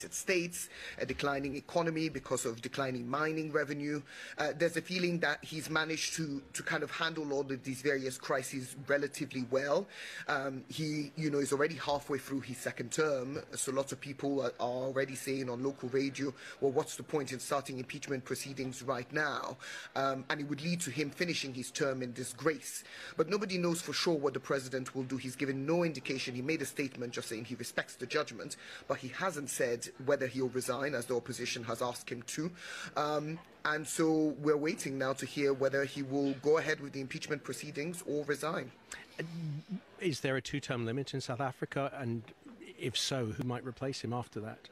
States, a declining economy because of declining mining revenue. There's a feeling that he's managed to kind of handle all of these various crises relatively well. He, is already halfway through his second term, so lots of people are already saying on local radio, well, what's the point in starting impeachment proceedings right now? And it would lead to him finishing his term in disgrace. But nobody knows for sure what the president will do. He's given no indication. He made a statement just saying he respects the judgment, but he hasn't said whether he'll resign, as the opposition has asked him to. And so we're waiting now to hear whether he will go ahead with the impeachment proceedings or resign. Is there a two-term limit in South Africa? And if so, who might replace him after that?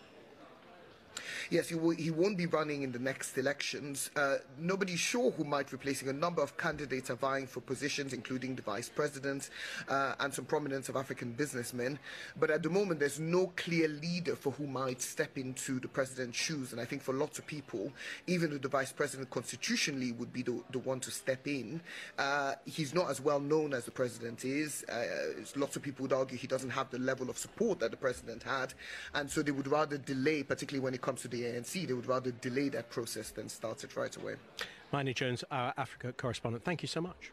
Yes, he won't be running in the next elections. Nobody's sure who might replace him. A number of candidates are vying for positions, including the vice president and some prominent South African businessmen. But at the moment, there's no clear leader for who might step into the president's shoes. And I think for lots of people, even though the vice president constitutionally would be the one to step in, he's not as well known as the president is. Lots of people would argue he doesn't have the level of support that the president had. And so they would rather delay, particularly when it comes to the ANC, they would rather delay that process than start it right away. Manie Jones, our Africa correspondent, thank you so much.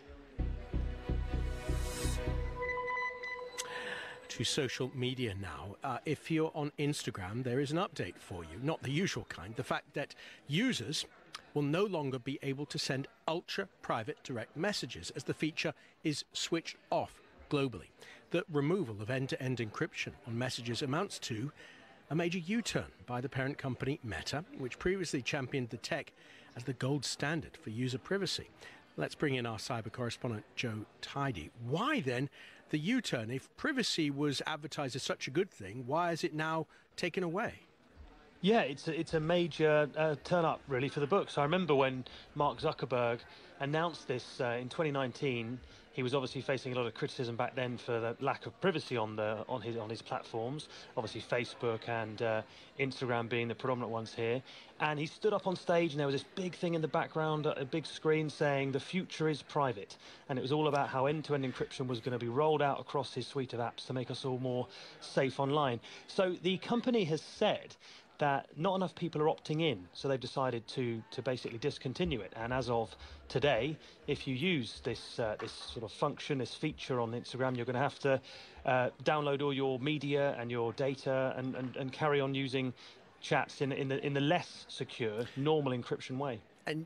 To social media now. If you're on Instagram, there is an update for you, not the usual kind. The fact that users will no longer be able to send ultra-private direct messages as the feature is switched off globally. The removal of end-to-end encryption on messages amounts to a major U-turn by the parent company Meta, which previously championed the tech as the gold standard for user privacy. Let's bring in our cyber correspondent, Joe Tidy. Why then the U-turn? If privacy was advertised as such a good thing, why is it now taken away? Yeah, it's a major turn-up, really, for the books. I remember when Mark Zuckerberg announced this in 2019. He was obviously facing a lot of criticism back then for the lack of privacy on his platforms. Obviously, Facebook and Instagram being the predominant ones here. And he stood up on stage, and there was this big thing in the background, a big screen saying the future is private. And it was all about how end-to-end encryption was going to be rolled out across his suite of apps to make us all more safe online. So the company has said that not enough people are opting in, so they've decided to basically discontinue it. And as of today, if you use this sort of function, this feature on Instagram, you're going to have to download all your media and your data and carry on using chats in the less secure, normal encryption way. And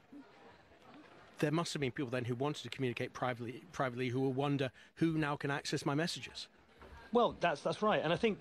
there must have been people then who wanted to communicate privately who will wonder who now can access my messages. Well, that's right, and I think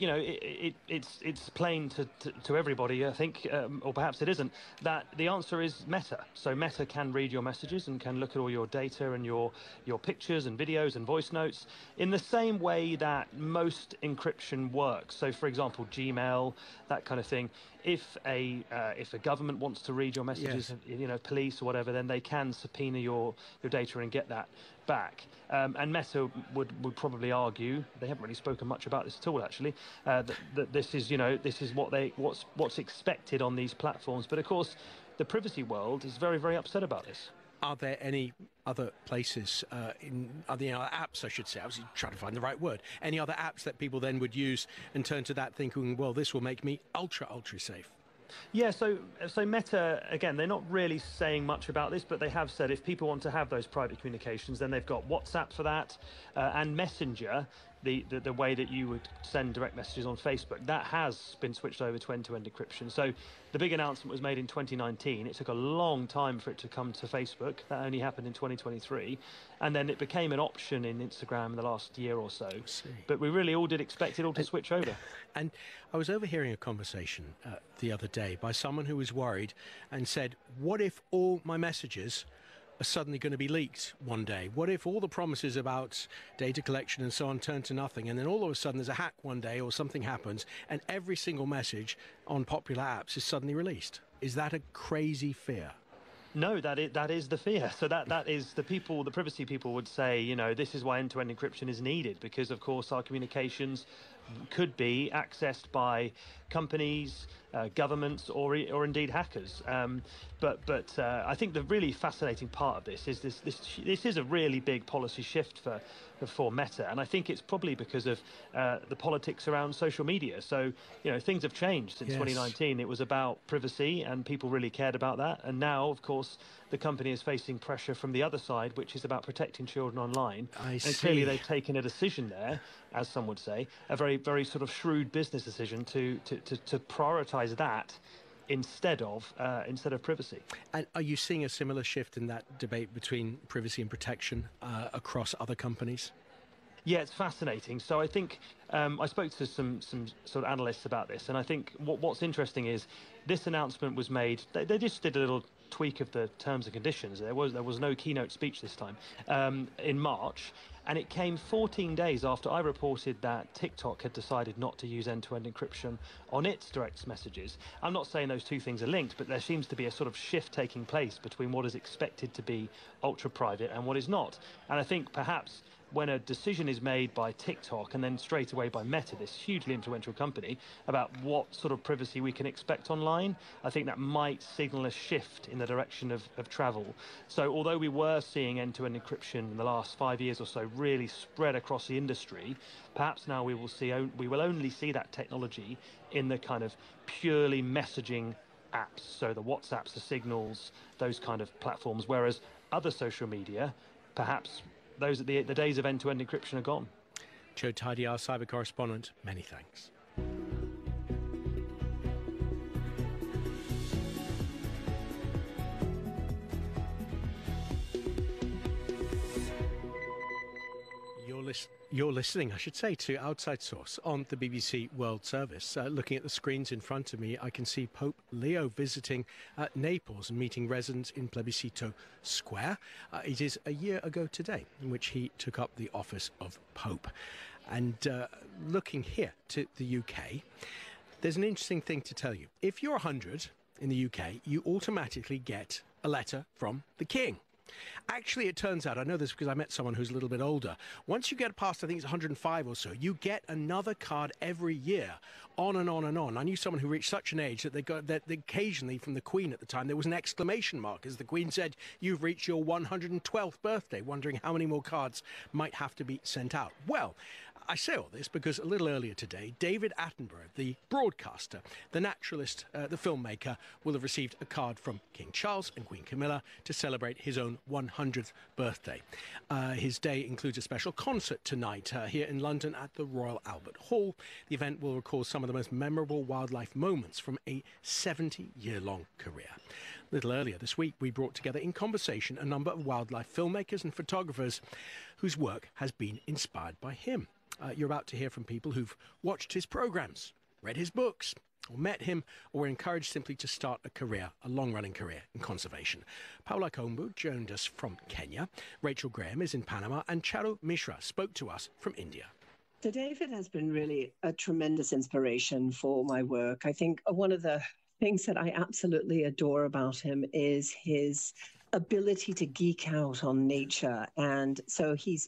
it's plain to everybody. I think, or perhaps it isn't, that the answer is Meta. So Meta can read your messages and can look at all your data and your pictures and videos and voice notes in the same way that most encryption works. So, for example, Gmail, that kind of thing. If a government wants to read your messages, yes, police or whatever, then they can subpoena your data and get that back. And Meta would probably argue, they haven't really spoken much about this at all, actually, that this is what's expected on these platforms. But of course, the privacy world is very, very upset about this. Are there any other places, are there other apps, I should say, I was trying to find the right word, any other apps that people then would use and turn to that thinking, well, this will make me ultra safe? Yeah, so Meta, again, they're not really saying much about this, but they have said if people want to have those private communications, then they've got WhatsApp for that, and Messenger, the way that you would send direct messages on Facebook, that has been switched over to end-to-end encryption. So the big announcement was made in 2019. It took a long time for it to come to Facebook. That only happened in 2023. And then it became an option in Instagram in the last year or so. But we really all did expect it all to switch over. And I was overhearing a conversation the other day by someone who was worried and said, what if all my messages are suddenly going to be leaked one day? What if all the promises about data collection and so on turn to nothing, and then all of a sudden there's a hack one day or something happens and every single message on popular apps is suddenly released? Is that a crazy fear? No, that is the fear. So that is the privacy people would say, this is why end-to-end encryption is needed, because of course our communications could be accessed by companies, governments, or indeed hackers. But I think the really fascinating part of this is this is a really big policy shift for Meta, and I think it's probably because of the politics around social media. So, things have changed since 2019. It was about privacy, and people really cared about that. And now, of course, the company is facing pressure from the other side, which is about protecting children online. And clearly they've taken a decision there, as some would say, a very, very sort of shrewd business decision to prioritize that instead of privacy. And are you seeing a similar shift in that debate between privacy and protection across other companies? Yeah, it's fascinating. So I think I spoke to some sort of analysts about this, and I think what's interesting is this announcement was made. They just did a little tweak of the terms and conditions. There was no keynote speech this time in March. And it came 14 days after I reported that TikTok had decided not to use end-to-end encryption on its direct messages. I'm not saying those two things are linked, but there seems to be a sort of shift taking place between what is expected to be ultra-private and what is not. And I think perhaps when a decision is made by TikTok and then straight away by Meta, this hugely influential company, about what sort of privacy we can expect online, I think that might signal a shift in the direction of travel. So although we were seeing end-to-end encryption in the last 5 years or so really spread across the industry, perhaps now we will only see that technology in the kind of purely messaging apps, so the WhatsApps, the Signals, those kind of platforms, whereas other social media, perhaps the days of end-to-end encryption are gone. Joe Tidy, our cyber correspondent, many thanks. You're listening, I should say, to Outside Source on the BBC World Service. Looking at the screens in front of me, I can see Pope Leo visiting Naples and meeting residents in Plebiscito Square. It is a year ago today in which he took up the office of Pope. And looking here to the UK, there's an interesting thing to tell you. If you're 100 in the UK, you automatically get a letter from the King. Actually, it turns out, I know this because I met someone who's a little bit older, once you get past, I think it's 105 or so, you get another card every year, on and on and on. I knew someone who reached such an age that that occasionally from the Queen at the time, there was an exclamation mark as the Queen said, "You've reached your 112th birthday," wondering how many more cards might have to be sent out. Well, I say all this because a little earlier today, David Attenborough, the broadcaster, the naturalist, the filmmaker, will have received a card from King Charles and Queen Camilla to celebrate his own 100th birthday. His day includes a special concert tonight here in London at the Royal Albert Hall. The event will recall some of the most memorable wildlife moments from a 70-year-long career. A little earlier this week, we brought together in conversation a number of wildlife filmmakers and photographers whose work has been inspired by him. You're about to hear from people who've watched his programs, read his books, or met him, or were encouraged simply to start a long-running career in conservation. Paula Kombu joined us from Kenya, Rachel Graham is in Panama, and Charu Mishra spoke to us from India. So David has been really a tremendous inspiration for my work. I think one of the things that I absolutely adore about him is his ability to geek out on nature. And so he's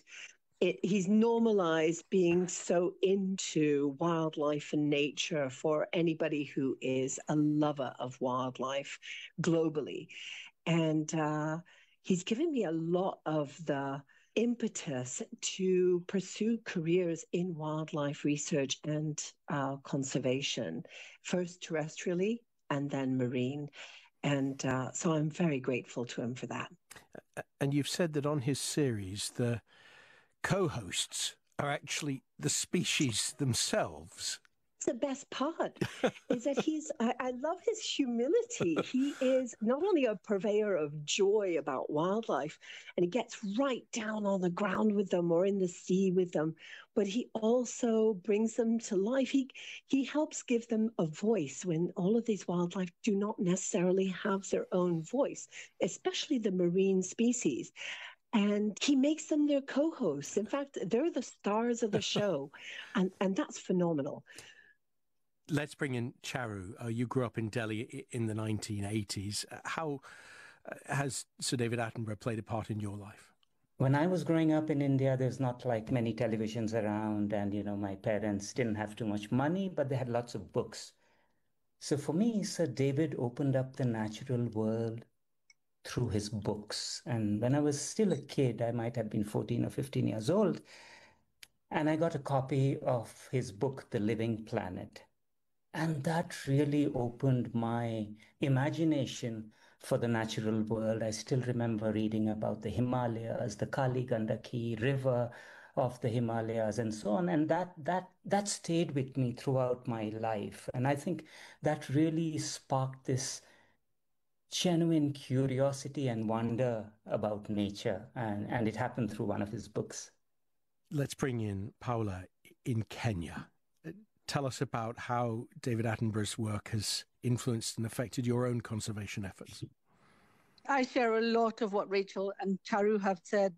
normalized being so into wildlife and nature for anybody who is a lover of wildlife globally. And he's given me a lot of the impetus to pursue careers in wildlife research and conservation, first terrestrially and then marine. And so I'm very grateful to him for that. And you've said that on his series, the co-hosts are actually the species themselves. The best part is that I love his humility. He is not only a purveyor of joy about wildlife, and he gets right down on the ground with them or in the sea with them, but he also brings them to life. He helps give them a voice when all of these wildlife do not necessarily have their own voice, especially the marine species. And he makes them their co-hosts. In fact, they're the stars of the show, and that's phenomenal. Let's bring in Charu. You grew up in Delhi in the 1980s. How has Sir David Attenborough played a part in your life? When I was growing up in India, there's not like many televisions around, and my parents didn't have too much money, but they had lots of books. So for me, Sir David opened up the natural world through his books. And when I was still a kid, I might have been 14 or 15 years old, and I got a copy of his book, The Living Planet. And that really opened my imagination for the natural world. I still remember reading about the Himalayas, the Kali Gandaki River of the Himalayas, and so on. And that stayed with me throughout my life. And I think that really sparked this genuine curiosity and wonder about nature. And it happened through one of his books. Let's bring in Paula in Kenya. Tell us about how David Attenborough's work has influenced and affected your own conservation efforts. I share a lot of what Rachel and Charu have said.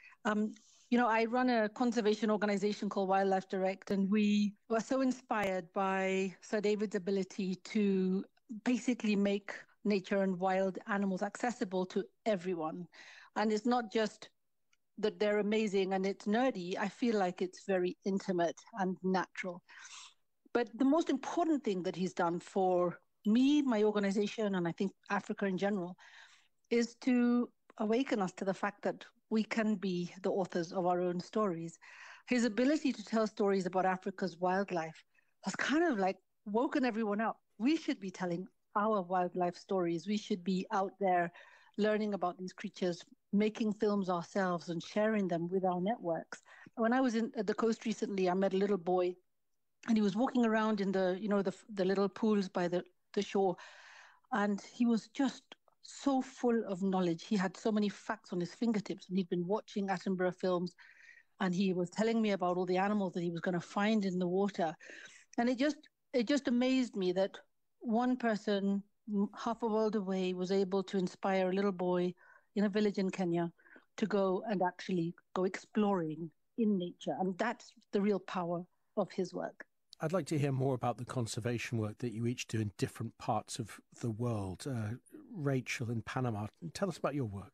I run a conservation organization called Wildlife Direct, and we were so inspired by Sir David's ability to basically make nature and wild animals accessible to everyone. And it's not just that they're amazing and it's nerdy. I feel like it's very intimate and natural. But the most important thing that he's done for me, my organization, and I think Africa in general, is to awaken us to the fact that we can be the authors of our own stories. His ability to tell stories about Africa's wildlife has kind of like woken everyone up. We should be telling our wildlife stories. We should be out there learning about these creatures, making films ourselves and sharing them with our networks. When I was at the coast recently, I met a little boy, and he was walking around in the little pools by the shore, and he was just so full of knowledge. He had so many facts on his fingertips, and he'd been watching Attenborough films, and he was telling me about all the animals that he was going to find in the water. And it just amazed me that one person half a world away was able to inspire a little boy in a village in Kenya to go and actually go exploring in nature. And that's the real power of his work. I'd like to hear more about the conservation work that you each do in different parts of the world. Rachel in Panama, tell us about your work.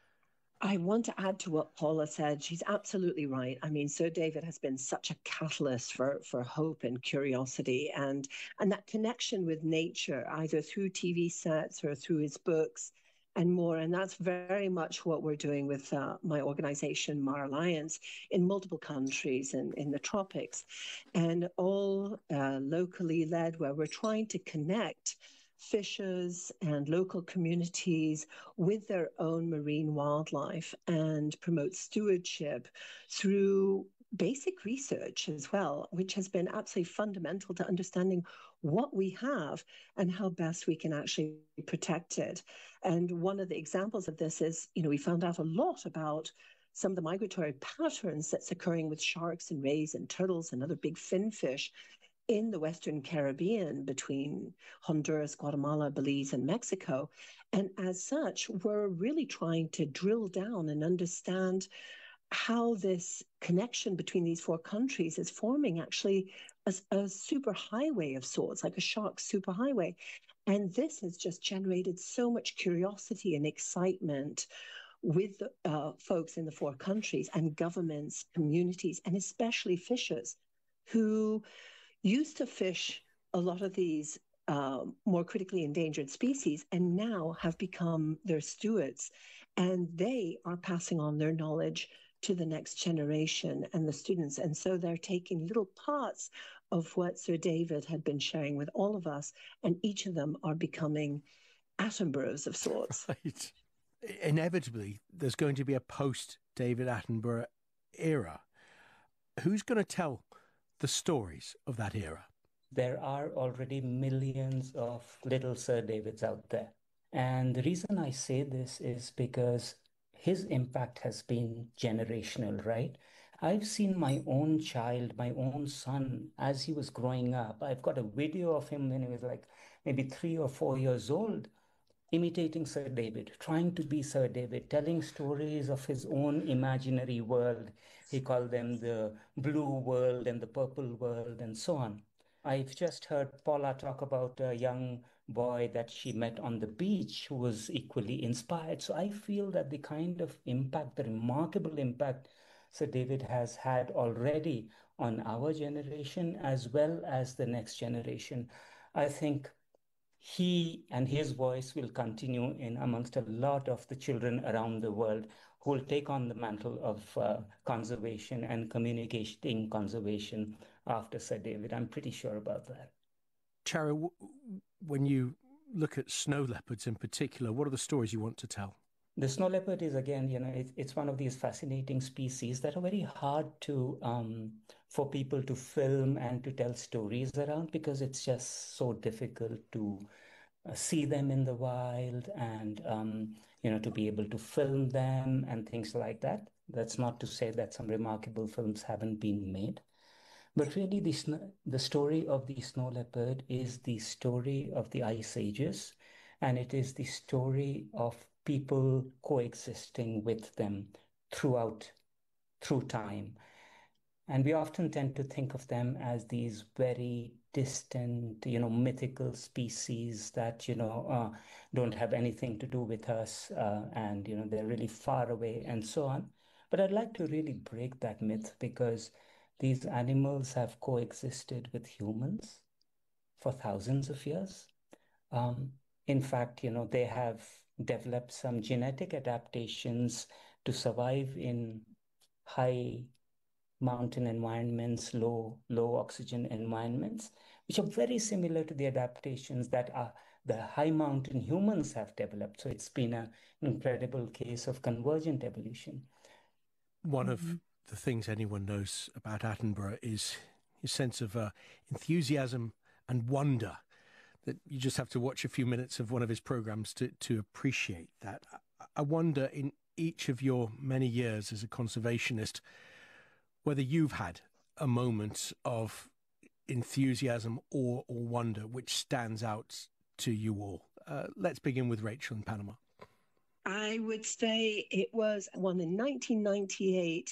I want to add to what Paula said. She's absolutely right. I mean, Sir David has been such a catalyst for hope and curiosity, and that connection with nature, either through TV sets or through his books and more. And that's very much what we're doing with my organization, Mar Alliance, in multiple countries and in the tropics, and all locally led, where we're trying to connect fishers and local communities with their own marine wildlife and promote stewardship through basic research as well, which has been absolutely fundamental to understanding what we have and how best we can actually protect it. And one of the examples of this is, we found out a lot about some of the migratory patterns that's occurring with sharks and rays and turtles and other big finfish in the Western Caribbean between Honduras, Guatemala, Belize, and Mexico. And as such, we're really trying to drill down and understand how this connection between these four countries is forming actually a superhighway of sorts, like a shark superhighway. And this has just generated so much curiosity and excitement with folks in the four countries and governments, communities, and especially fishers who used to fish a lot of these more critically endangered species and now have become their stewards. And they are passing on their knowledge to the next generation and the students. And so they're taking little parts of what Sir David had been sharing with all of us, and each of them are becoming Attenboroughs of sorts. Right. Inevitably, there's going to be a post-David Attenborough era. Who's going to tell the stories of that era? There are already millions of little Sir Davids out there. And the reason I say this is because his impact has been generational, right? I've seen my own child, my own son, as he was growing up. I've got a video of him when he was like maybe 3 or 4 years old, imitating Sir David, trying to be Sir David, telling stories of his own imaginary world. He called them the blue world and the purple world and so on. I've just heard Paula talk about a young boy that she met on the beach who was equally inspired. So I feel that the kind of impact, the remarkable impact Sir David has had already on our generation as well as the next generation, I think he and his voice will continue in amongst a lot of the children around the world who will take on the mantle of conservation and communicating conservation after Sir David. I'm pretty sure about that. Charu, when you look at snow leopards in particular, what are the stories you want to tell? The snow leopard is, again, it's one of these fascinating species that are very hard to for people to film and to tell stories around, because it's just so difficult to see them in the wild and to be able to film them and things like that. That's not to say that some remarkable films haven't been made. But really, the story of the snow leopard is the story of the ice ages, and it is the story of people coexisting with them through time. And we often tend to think of them as these very distant, mythical species that, don't have anything to do with us, and, they're really far away and so on. But I'd like to really break that myth, because these animals have coexisted with humans for thousands of years. In fact, they have developed some genetic adaptations to survive in high mountain environments, low oxygen environments, which are very similar to the adaptations that the high mountain humans have developed. So it's been an incredible case of convergent evolution. One of the things anyone knows about Attenborough is his sense of enthusiasm and wonder, that you just have to watch a few minutes of one of his programs to appreciate that. I wonder, in each of your many years as a conservationist, whether you've had a moment of enthusiasm or wonder which stands out to you all. Let's begin with Rachel in Panama. I would say it was one in 1998.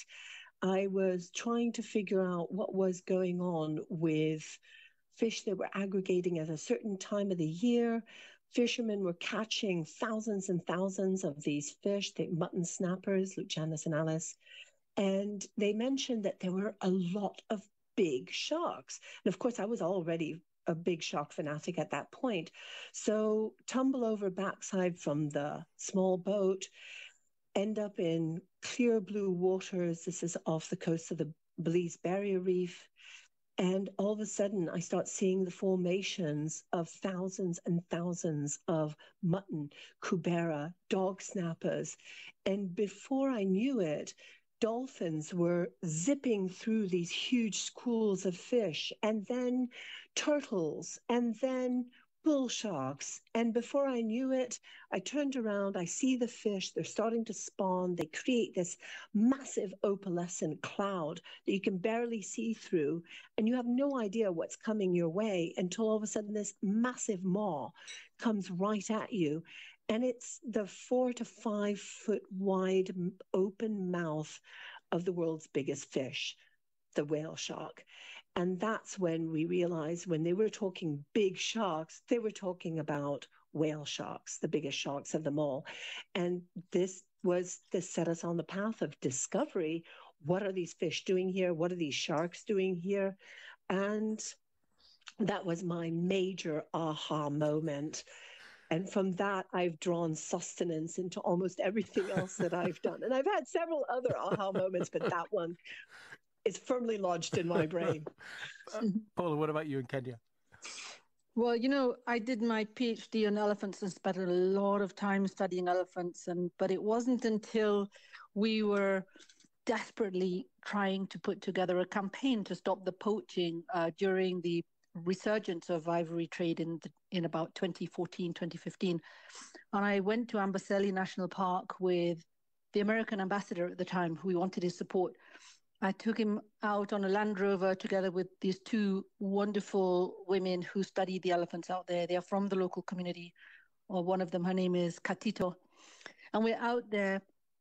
I was trying to figure out what was going on with fish that were aggregating at a certain time of the year. Fishermen were catching thousands and thousands of these fish, the mutton snappers, Lucianus and Alice. And they mentioned that there were a lot of big sharks. And of course, I was already a big shark fanatic at that point. So tumble over backside from the small boat, end up in clear blue waters. This is off the coast of the Belize Barrier Reef. And all of a sudden, I start seeing the formations of thousands and thousands of mutton, cubera, dog snappers. And before I knew it, dolphins were zipping through these huge schools of fish, and then turtles, and then bull sharks. And before I knew it, I turned around, I see the fish, they're starting to spawn. They create this massive opalescent cloud that you can barely see through, and you have no idea what's coming your way until all of a sudden this massive maw comes right at you. And it's the 4 to 5 foot wide open mouth of the world's biggest fish, the whale shark. And that's when we realized, when they were talking big sharks, they were talking about whale sharks, the biggest sharks of them all. And this set us on the path of discovery. What are these fish doing here? What are these sharks doing here? And that was my major aha moment. And from that, I've drawn sustenance into almost everything else that I've done. And I've had several other aha moments, but that one is firmly lodged in my brain. Paula, what about you in Kenya? Well, I did my PhD on elephants and spent a lot of time studying elephants. But it wasn't until we were desperately trying to put together a campaign to stop the poaching during the resurgence of ivory trade in about 2014, 2015. And I went to Amboseli National Park with the American ambassador at the time, who we wanted his support. I took him out on a Land Rover together with these two wonderful women who study the elephants out there. They are from the local community, or one of them, her name is Katito. And we're out there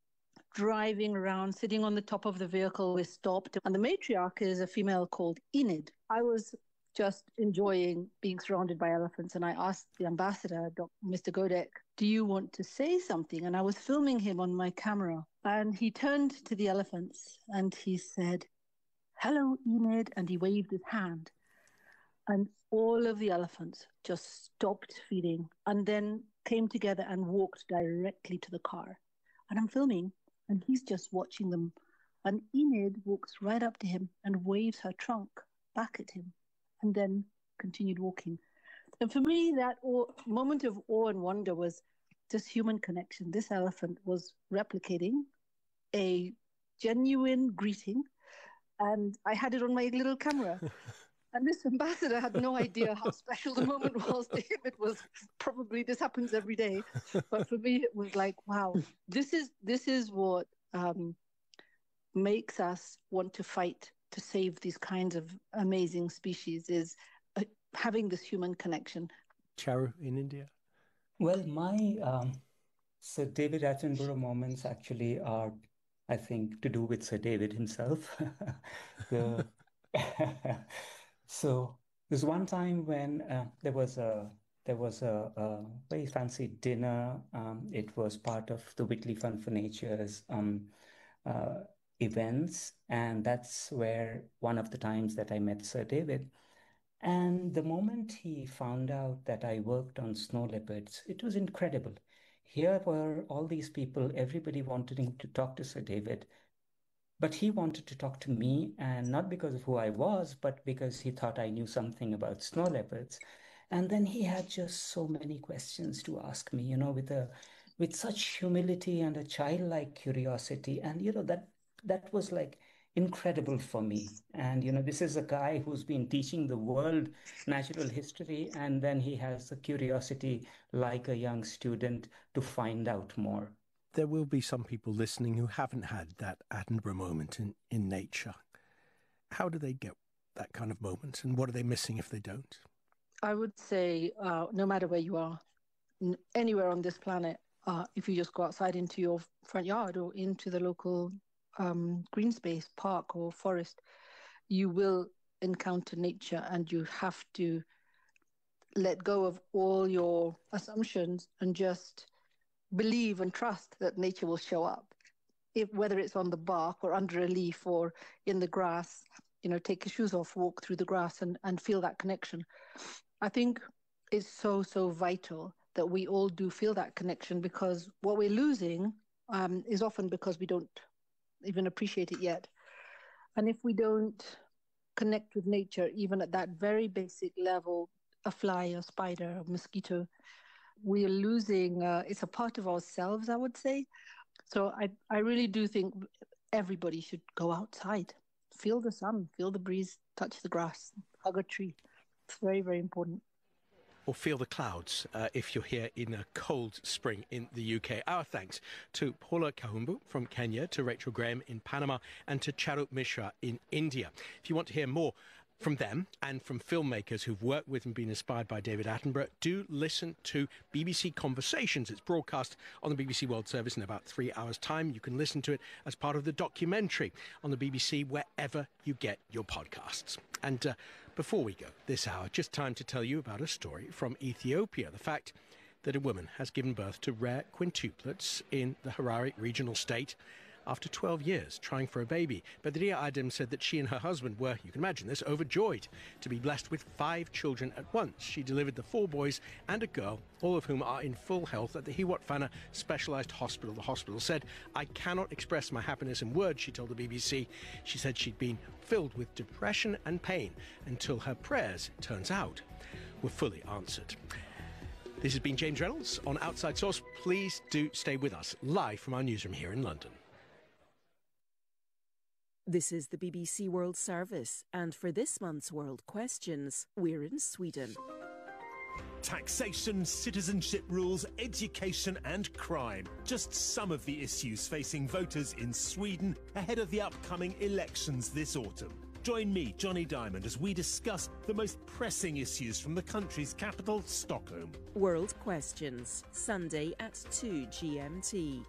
driving around, sitting on the top of the vehicle. We're stopped. And the matriarch is a female called Enid. I was just enjoying being surrounded by elephants. And I asked the ambassador, Mr. Godek, do you want to say something? And I was filming him on my camera. And he turned to the elephants and he said, hello, Enid. And he waved his hand. And all of the elephants just stopped feeding and then came together and walked directly to the car. And I'm filming and he's just watching them. And Enid walks right up to him and waves her trunk back at him and then continued walking. And for me, that moment of awe and wonder was just human connection. This elephant was replicating a genuine greeting, and I had it on my little camera. And this ambassador had no idea how special the moment was to him. It was probably, this happens every day. But for me, it was like, wow, this is what makes us want to fight to save these kinds of amazing species, is having this human connection. Charu, in India? Well, my Sir David Attenborough moments actually are, I think, to do with Sir David himself. So there's one time when there was a very fancy dinner. It was part of the Whitley Fund for Nature's events, and that's where one of the times that I met Sir David. And the moment he found out that I worked on snow leopards, it was incredible. Here were all these people, everybody wanting to talk to Sir David, but he wanted to talk to me, and not because of who I was, but because he thought I knew something about snow leopards. And then he had just so many questions to ask me, you know, with such humility and a childlike curiosity. And, you know, that was like incredible for me. And, you know, this is a guy who's been teaching the world natural history, and then he has the curiosity like a young student to find out more. There will be some people listening who haven't had that Attenborough moment in nature. How do they get that kind of moment, and what are they missing if they don't? I would say no matter where you are, anywhere on this planet, if you just go outside into your front yard or into the local green space, park or forest, you will encounter nature, and you have to let go of all your assumptions and just believe and trust that nature will show up. Whether it's on the bark or under a leaf or in the grass, you know, take your shoes off, walk through the grass and feel that connection. I think it's so vital that we all do feel that connection, because what we're losing is often because we don't even appreciate it yet. And if we don't connect with nature, even at that very basic level, a fly, a spider, a mosquito, we are losing, it's a part of ourselves, I would say. So I really do think everybody should go outside, feel the sun, feel the breeze, touch the grass, hug a tree. It's very, very important. Or feel the clouds if you're here in a cold spring in the UK. Our thanks to Paula Kahumbu from Kenya, to Rachel Graham in Panama, and to Charu Mishra in India. If you want to hear more from them and from filmmakers who've worked with and been inspired by David Attenborough, do listen to BBC Conversations. It's broadcast on the BBC World Service in about 3 hours' time. You can listen to it as part of the documentary on the BBC wherever you get your podcasts. And before we go this hour, just time to tell you about a story from Ethiopia. The fact that a woman has given birth to rare quintuplets in the Harare regional state after 12 years trying for a baby. Badria Adem said that she and her husband were, you can imagine this, overjoyed to be blessed with 5 children at once. She delivered the 4 boys and a girl, all of whom are in full health at the Hiwot Fana Specialised Hospital. The hospital said, "I cannot express my happiness in words," she told the BBC. She said she'd been filled with depression and pain until her prayers, turns out, were fully answered. This has been James Reynolds on Outside Source. Please do stay with us live from our newsroom here in London. This is the BBC World Service, and for this month's World Questions, we're in Sweden. Taxation, citizenship rules, education and crime. Just some of the issues facing voters in Sweden ahead of the upcoming elections this autumn. Join me, Johnny Diamond, as we discuss the most pressing issues from the country's capital, Stockholm. World Questions, Sunday at 2 GMT.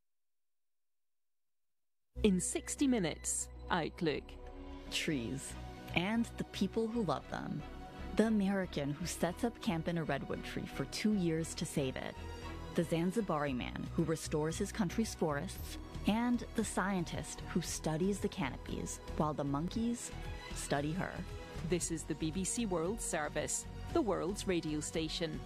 In 60 minutes, Outlook. Trees. and the people who love them. The American who sets up camp in a redwood tree for 2 years to save it. The Zanzibari man who restores his country's forests, and the scientist who studies the canopies while the monkeys study her. This is the BBC World Service, the world's radio station.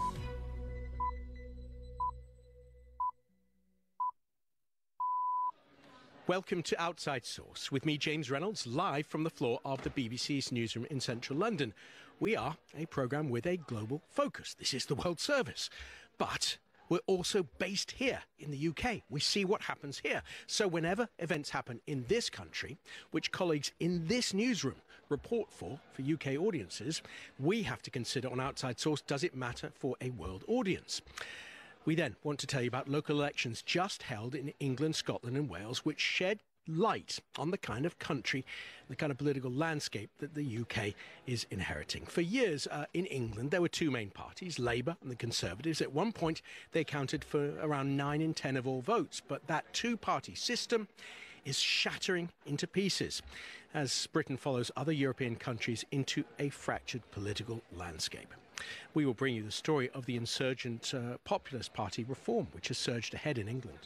Welcome to Outside Source with me, James Reynolds, live from the floor of the BBC's newsroom in central London. We are a programme with a global focus. This is the World Service. But we're also based here in the UK. We see what happens here. So whenever events happen in this country, which colleagues in this newsroom report for UK audiences, we have to consider on Outside Source, does it matter for a world audience? We then want to tell you about local elections just held in England, Scotland and Wales, which shed light on the kind of country, the kind of political landscape that the UK is inheriting. For years in England, there were two main parties, Labour and the Conservatives. At one point, they accounted for around 9 in 10 of all votes. But that two-party system is shattering into pieces as Britain follows other European countries into a fractured political landscape. We will bring you the story of the insurgent Populist Party Reform, which has surged ahead in England.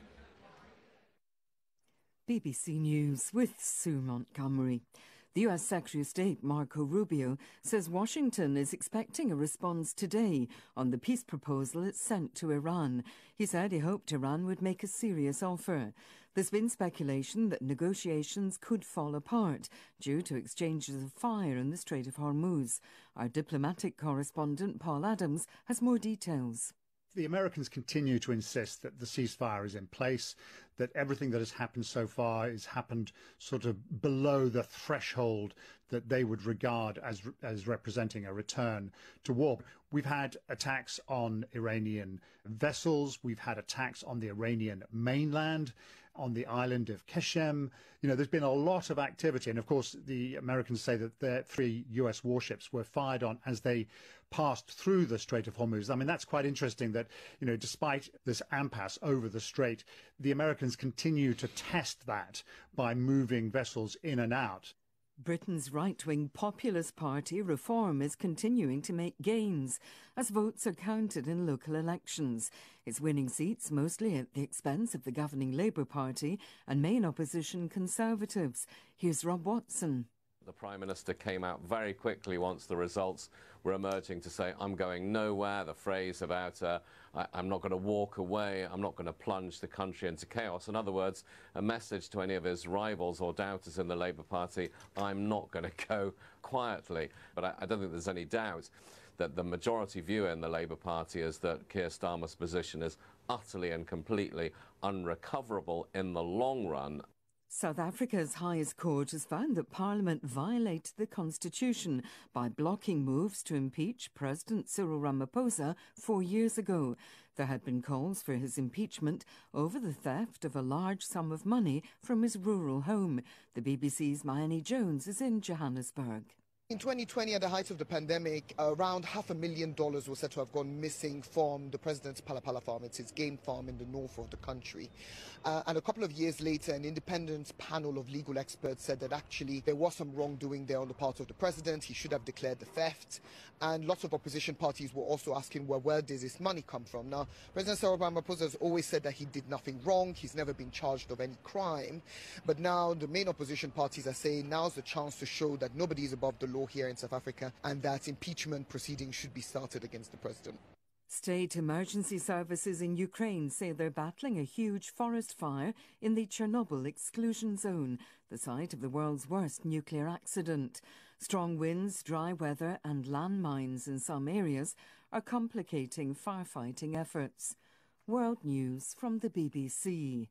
BBC News with Sue Montgomery. The US Secretary of State Marco Rubio says Washington is expecting a response today on the peace proposal it sent to Iran. He said he hoped Iran would make a serious offer. There's been speculation that negotiations could fall apart due to exchanges of fire in the Strait of Hormuz. Our diplomatic correspondent Paul Adams has more details. The Americans continue to insist that the ceasefire is in place, that everything that has happened so far has happened sort of below the threshold that they would regard as representing a return to war. We've had attacks on Iranian vessels. We've had attacks on the Iranian mainland, on the island of Qeshm. You know, there's been a lot of activity. And of course, the Americans say that their 3 US warships were fired on as they passed through the Strait of Hormuz. I mean, that's quite interesting that, you know, despite this impasse over the strait, the Americans continue to test that by moving vessels in and out. Britain's right-wing Populist Party Reform is continuing to make gains as votes are counted in local elections. It's winning seats mostly at the expense of the governing Labour Party and main opposition Conservatives. Here's Rob Watson. The Prime Minister came out very quickly once the results were emerging to say, I'm going nowhere. The phrase about, I'm not going to walk away, I'm not going to plunge the country into chaos. In other words, a message to any of his rivals or doubters in the Labour Party, I'm not going to go quietly. But I don't think there's any doubt that the majority view in the Labour Party is that Keir Starmer's position is utterly and completely unrecoverable in the long run. South Africa's highest court has found that Parliament violated the constitution by blocking moves to impeach President Cyril Ramaphosa 4 years ago. There had been calls for his impeachment over the theft of a large sum of money from his rural home. The BBC's Mayani Jones is in Johannesburg. In 2020, at the height of the pandemic, around $500,000 was said to have gone missing from the president's Palapala farm. It's his game farm in the north of the country. And a couple of years later, an independent panel of legal experts said that actually there was some wrongdoing there on the part of the president. He should have declared the theft. And lots of opposition parties were also asking, well, where does this money come from? Now, President Cyril Ramaphosa has always said that he did nothing wrong. He's never been charged of any crime. But now the main opposition parties are saying now's the chance to show that nobody is above the law here in South Africa and that impeachment proceedings should be started against the president. State emergency services in Ukraine say they're battling a huge forest fire in the Chernobyl exclusion zone, the site of the world's worst nuclear accident. Strong winds, dry weather and landmines in some areas are complicating firefighting efforts. World News from the BBC.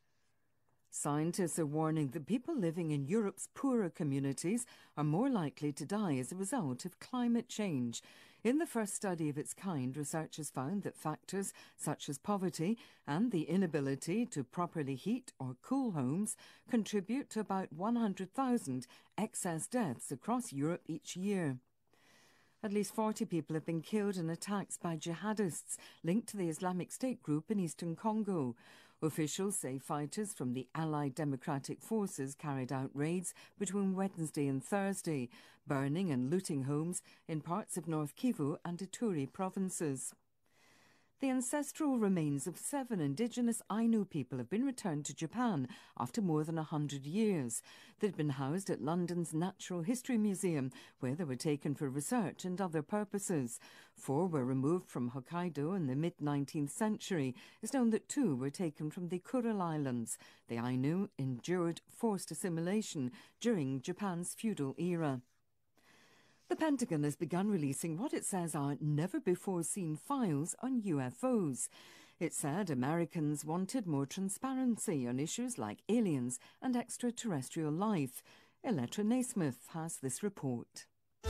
Scientists are warning that people living in Europe's poorer communities are more likely to die as a result of climate change. In the first study of its kind, researchers found that factors such as poverty and the inability to properly heat or cool homes contribute to about 100,000 excess deaths across Europe each year. At least 40 people have been killed in attacks by jihadists linked to the Islamic State group in eastern Congo. Officials say fighters from the Allied Democratic Forces carried out raids between Wednesday and Thursday, burning and looting homes in parts of North Kivu and Ituri provinces. The ancestral remains of 7 indigenous Ainu people have been returned to Japan after more than 100 years. They'd been housed at London's Natural History Museum, where they were taken for research and other purposes. 4 were removed from Hokkaido in the mid-19th century. It's known that 2 were taken from the Kuril Islands. The Ainu endured forced assimilation during Japan's feudal era. The Pentagon has begun releasing what it says are never-before-seen files on UFOs. It said Americans wanted more transparency on issues like aliens and extraterrestrial life. Elettra Naismith has this report.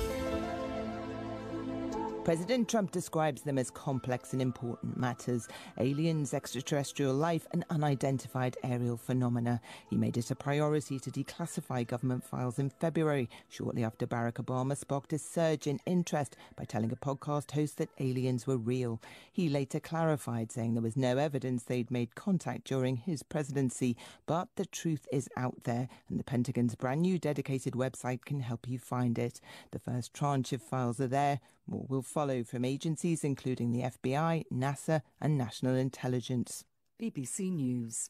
President Trump describes them as complex and important matters: aliens, extraterrestrial life and unidentified aerial phenomena. He made it a priority to declassify government files in February, shortly after Barack Obama sparked a surge in interest by telling a podcast host that aliens were real. He later clarified, saying there was no evidence they'd made contact during his presidency, but the truth is out there, and the Pentagon's brand new dedicated website can help you find it. The first tranche of files are there. More will follow from agencies including the FBI, NASA and National Intelligence. BBC News.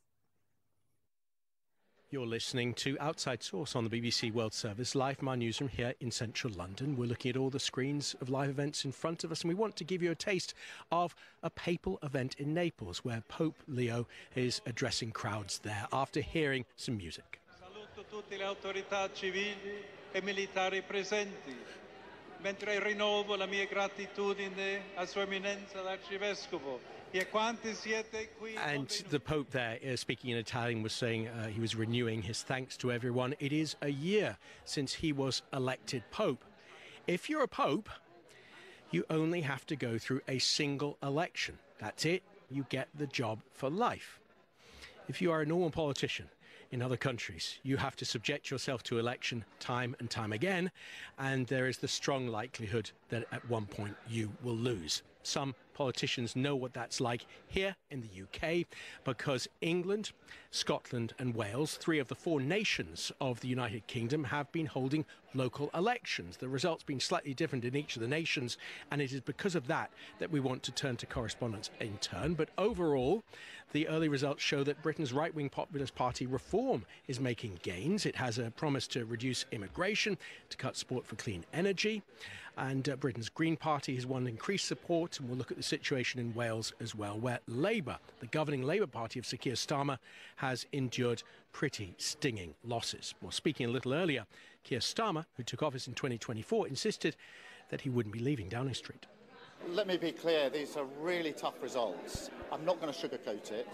You're listening to Outside Source on the BBC World Service, live from our newsroom here in central London. We're looking at all the screens of live events in front of us, and we want to give you a taste of a papal event in Naples, where Pope Leo is addressing crowds there after hearing some music. Saluto tutte le autorità civili e militari presenti. Mentre rinnovo la mia gratitudine a Sua Eminenza l'Arcivescovo e a quanti siete qui. And the Pope there, speaking in Italian, was saying he was renewing his thanks to everyone. It is a year since he was elected Pope. If you're a Pope, you only have to go through a single election. That's it. You get the job for life. If you are a normal politician in other countries, you have to subject yourself to election time and time again, and there is the strong likelihood that at one point you will lose. Some politicians know what that's like here in the UK, because England, Scotland and Wales, 3 of the 4 nations of the United Kingdom, have been holding local elections. The results being slightly different in each of the nations, and it is because of that that we want to turn to correspondence in turn. But overall, the early results show that Britain's right-wing populist party Reform is making gains. It has a promise to reduce immigration, to cut support for clean energy, and Britain's Green Party has won increased support, and we'll look at the situation in Wales as well, where Labour, the governing Labour Party of Sir Keir Starmer, has endured pretty stinging losses. Well, speaking a little earlier, Keir Starmer, who took office in 2024, insisted that he wouldn't be leaving Downing Street. Let me be clear, these are really tough results. I'm not going to sugarcoat it.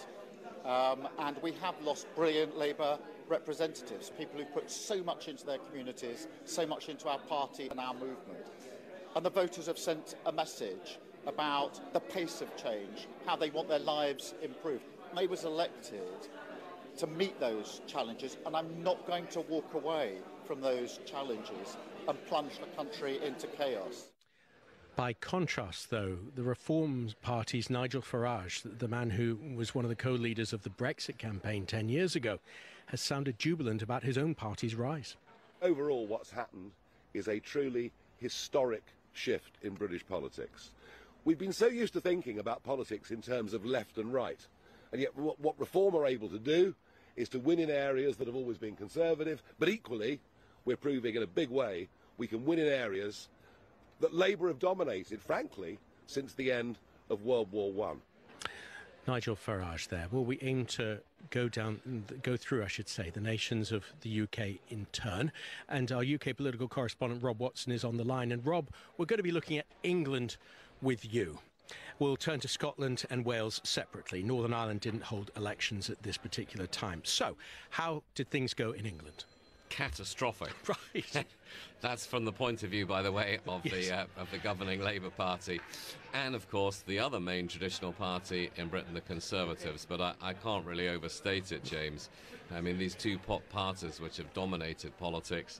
And we have lost brilliant Labour representatives, people who put so much into their communities, so much into our party and our movement. And the voters have sent a message about the pace of change, how they want their lives improved. I was elected to meet those challenges, and I'm not going to walk away from those challenges and plunge the country into chaos. By contrast, though, the Reform Party's Nigel Farage, the man who was one of the co-leaders of the Brexit campaign 10 years ago, has sounded jubilant about his own party's rise. Overall, what's happened is a truly historic shift in British politics. We've been so used to thinking about politics in terms of left and right, and yet what Reform are able to do is to win in areas that have always been conservative, but equally, we're proving in a big way, we can win in areas that Labour have dominated, frankly, since the end of World War I. Nigel Farage there. Well, we aim to go through, I should say, the nations of the UK in turn. And our UK political correspondent, Rob Watson, is on the line. And Rob, we're going to be looking at England with you. We'll turn to Scotland and Wales separately. Northern Ireland didn't hold elections at this particular time. So, how did things go in England? Catastrophic. Right. That's from the point of view, by the way, of the governing Labour Party, and of course the other main traditional party in Britain, the Conservatives. But I can't really overstate it, James. I mean, these two parties which have dominated politics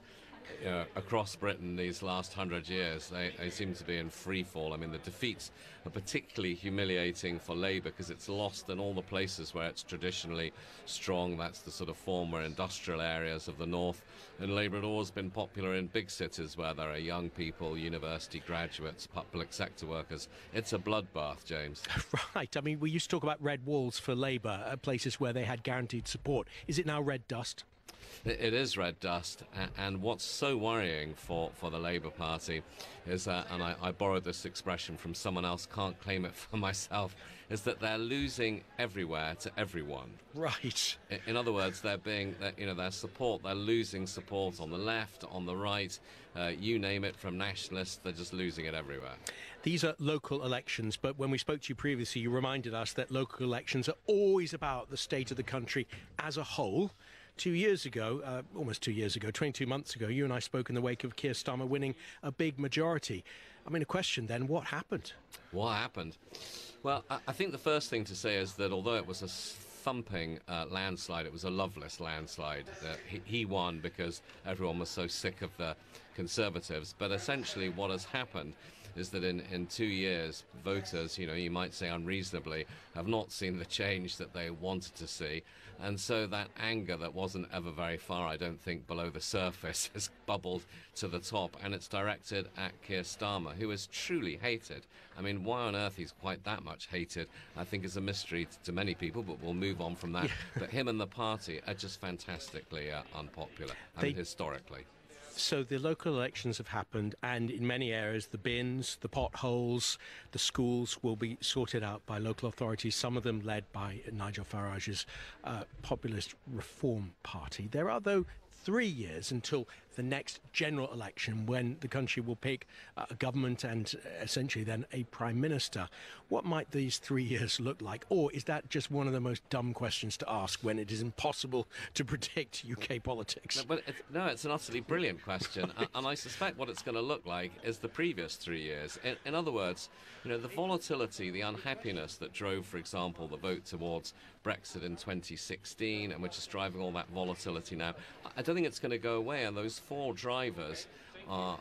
across Britain these last 100 years, they seem to be in free fall. I mean, the defeats are particularly humiliating for Labour because it's lost in all the places where it's traditionally strong. That's the sort of former industrial areas of the north. And Labour had always been popular in big cities where there are young people, university graduates, public sector workers. It's a bloodbath, James. Right. I mean, we used to talk about red walls for Labour at places where they had guaranteed support. Is it now red dust? It is red dust, and what's so worrying for the Labour Party is, and I borrowed this expression from someone else, can't claim it for myself, is that they're losing everywhere to everyone. Right. In other words, their support, they're losing support on the left, on the right, you name it, from nationalists, they're just losing it everywhere. These are local elections, but when we spoke to you previously, you reminded us that local elections are always about the state of the country as a whole. 2 years ago, almost 2 years ago, 22 months ago, you and I spoke in the wake of Keir Starmer winning a big majority. I mean, a question then, what happened? What happened? Well, I think the first thing to say is that although it was a thumping landslide, it was a loveless landslide. He won because everyone was so sick of the Conservatives. But essentially what has happened is that in 2 years, voters, you might say unreasonably, have not seen the change that they wanted to see. And so that anger that wasn't ever very far, I don't think, below the surface has bubbled to the top. And it's directed at Keir Starmer, who is truly hated. I mean, why on earth he's quite that much hated, I think is a mystery to many people, but we'll move on from that. Yeah. But him and the party are just fantastically unpopular, and historically. So the local elections have happened, and in many areas the bins, the potholes, the schools will be sorted out by local authorities, some of them led by Nigel Farage's populist Reform Party. There are, though, 3 years until the next general election when the country will pick a government and essentially then a prime minister. What might these 3 years look like? Or is that just one of the most dumb questions to ask when it is impossible to predict UK politics? No, it's an utterly brilliant question. And I suspect what it's going to look like is the previous 3 years. In other words, the volatility, the unhappiness that drove, for example, the vote towards Brexit in 2016 and which is driving all that volatility now, I don't think it's going to go away. And those four drivers are,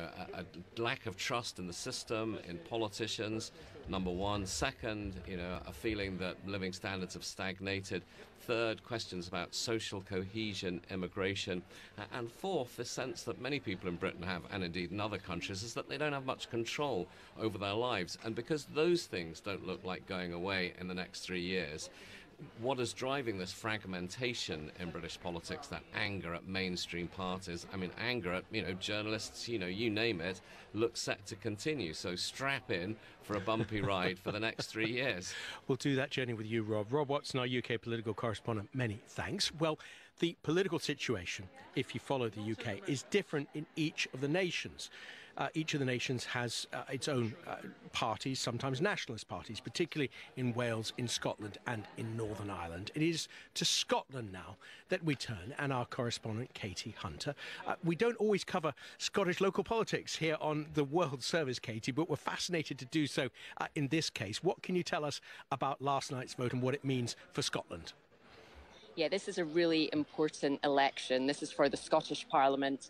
a lack of trust in the system, in politicians, number one. Second, a feeling that living standards have stagnated. Third, questions about social cohesion, immigration. And fourth, the sense that many people in Britain have, and indeed in other countries, is that they don't have much control over their lives. And because those things don't look like going away in the next 3 years, what is driving this fragmentation in British politics, that anger at mainstream parties, I mean, anger at, journalists, you name it, looks set to continue. So strap in for a bumpy ride for the next 3 years. We'll do that journey with you, Rob. Rob Watson, our UK political correspondent, many thanks. Well, the political situation, if you follow the UK, is different in each of the nations. Each of the nations has its own parties, sometimes nationalist parties, particularly in Wales, in Scotland and in Northern Ireland. It is to Scotland now that we turn, and our correspondent, Katie Hunter. We don't always cover Scottish local politics here on the World Service, Katie, but we're fascinated to do so in this case. What can you tell us about last night's vote and what it means for Scotland? Yeah, this is a really important election. This is for the Scottish Parliament.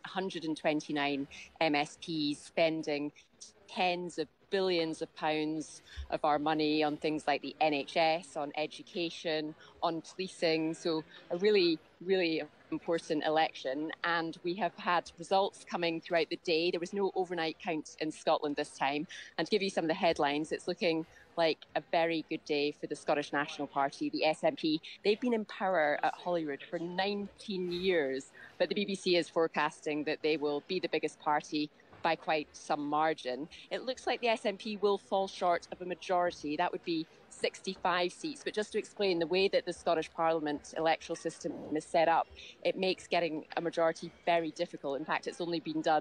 129 MSPs spending tens of billions of pounds of our money on things like the NHS, on education, on policing. So a really, really important election. And we have had results coming throughout the day. There was no overnight count in Scotland this time. And to give you some of the headlines, it's looking like a very good day for the Scottish National Party, the SNP. They've been in power at Holyrood for 19 years, but the BBC is forecasting that they will be the biggest party by quite some margin. It looks like the SNP will fall short of a majority. That would be 65 seats. But just to explain, the way that the Scottish Parliament electoral system is set up, it makes getting a majority very difficult. In fact, it's only been done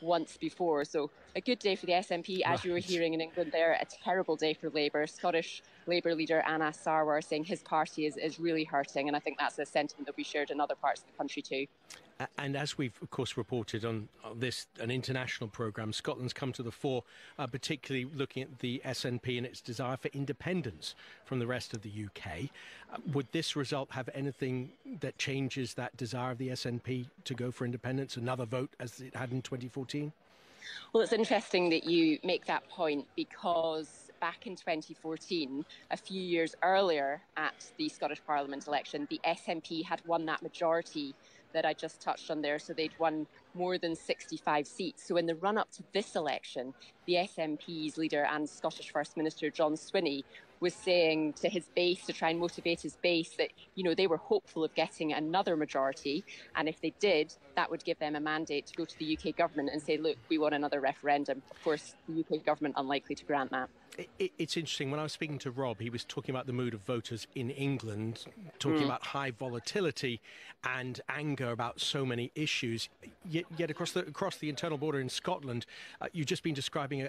once before. So a good day for the SNP, as you were hearing in England there, a terrible day for Labour. Scottish Labour leader Anas Sarwar saying his party is really hurting, and I think that's a sentiment that we shared in other parts of the country too. And as we've, of course, reported on this, an international programme, Scotland's come to the fore, particularly looking at the SNP and its desire for independence from the rest of the UK. Would this result have anything that changes that desire of the SNP to go for independence, another vote as it had in 2014? Well, it's interesting that you make that point, because back in 2014, a few years earlier at the Scottish Parliament election, the SNP had won that majority that I just touched on there. So they'd won more than 65 seats. So in the run-up to this election, the SNP's leader and Scottish First Minister John Swinney was saying to his base, to try and motivate his base, that, you know, they were hopeful of getting another majority. And if they did, that would give them a mandate to go to the UK government and say, look, we want another referendum. Of course, the UK government unlikely to grant that. It's interesting. When I was speaking to Rob, he was talking about the mood of voters in England, talking about high volatility and anger about so many issues. Yet across the internal border in Scotland, you've just been describing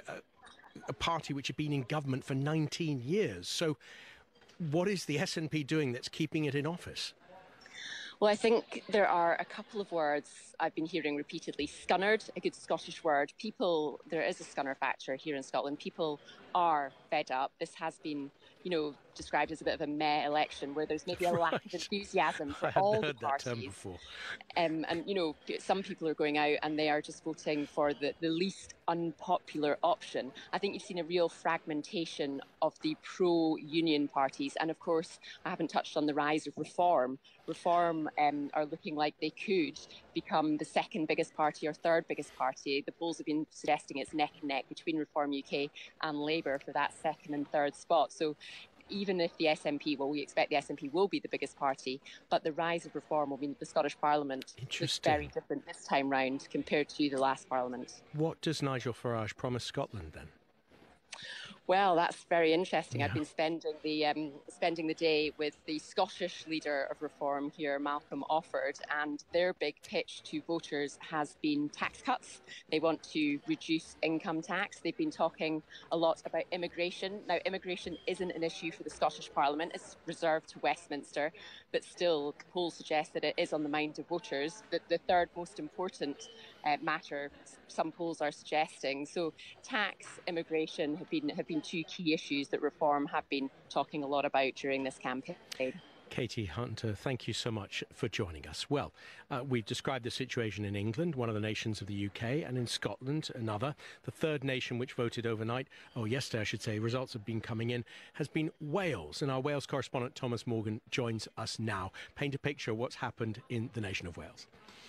a party which had been in government for 19 years. So what is the SNP doing that's keeping it in office? Well, I think there are a couple of words I've been hearing repeatedly. Scunnered, a good Scottish word. People, there is a scunner factor here in Scotland. People are fed up. This has been, you know, described as a bit of a meh election where there's maybe a lack of enthusiasm for all the parties. And, you know, some people are going out and they are just voting for the least unpopular option. I think you've seen a real fragmentation of the pro-union parties. And of course, I haven't touched on the rise of Reform. Reform are looking like they could become the second biggest party or third biggest party. The polls have been suggesting it's neck and neck between Reform UK and Labour for that second and third spot. So even if the SNP, well, we expect the SNP will be the biggest party, but the rise of Reform will mean that the Scottish Parliament is very different this time round compared to the last Parliament. What does Nigel Farage promise Scotland then? Well, that's very interesting. Yeah. I've been spending the day with the Scottish leader of Reform here, Malcolm Offord, and their big pitch to voters has been tax cuts. They want to reduce income tax. They've been talking a lot about immigration. Now, immigration isn't an issue for the Scottish Parliament. It's reserved to Westminster, but still, polls suggest that it is on the mind of voters. The third most important matter, some polls are suggesting. So tax, immigration have been two key issues that Reform have been talking a lot about during this campaign. Katie Hunter, thank you so much for joining us. Well, we've described the situation in England, one of the nations of the UK, and in Scotland, another. The third nation which voted overnight, yesterday I should say, results have been coming in, has been Wales. And our Wales correspondent Thomas Morgan joins us now. Paint a picture of what's happened in the nation of Wales.